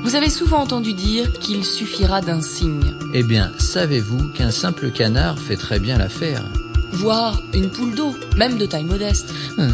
Vous avez souvent entendu dire qu'il suffira d'un signe. Eh bien, savez-vous qu'un simple canard fait très bien l'affaire ? Voire une poule d'eau, même de taille modeste.